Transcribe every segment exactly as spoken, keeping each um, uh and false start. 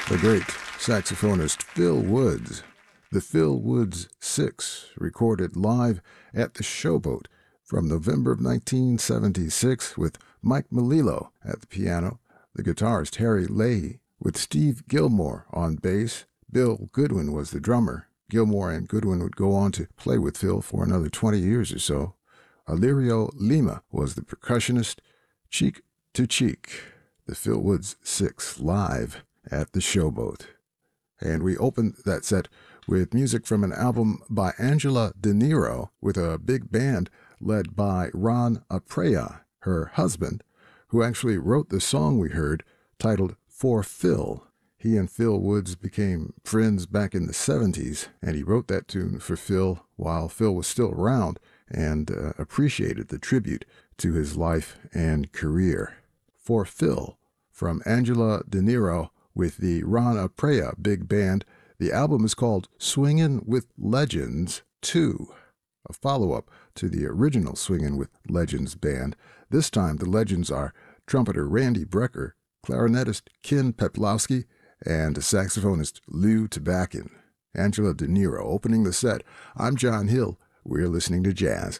The great saxophonist Phil Woods. The Phil Woods Six, recorded live at the Showboat from November of nineteen seventy-six with Mike Melillo at the piano, the guitarist Harry Leahy, with Steve Gilmore on bass. Bill Goodwin was the drummer. Gilmore and Goodwin would go on to play with Phil for another twenty years or so. Alirio Lima was the percussionist. Cheek to Cheek, the Phil Woods Six, live at the Showboat. And we opened that set with music from an album by Angela De Niro with a big band led by Ron Aprea, her husband, who actually wrote the song we heard titled For Phil. He and Phil Woods became friends back in the seventies, and he wrote that tune for Phil while Phil was still around and uh, appreciated the tribute to his life and career. For Phil, from Angela De Niro with the Ron Aprea Big Band. The album is called Swingin' with Legends two, a follow-up to the original Swingin' with Legends band. This time the legends are trumpeter Randy Brecker, clarinetist Ken Peplowski, and saxophonist Lou Tabakin. Angela De Niro opening the set. I'm John Hill. We're listening to jazz.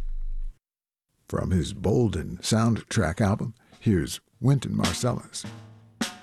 From his Bolden soundtrack album, here's Wynton Marsalis.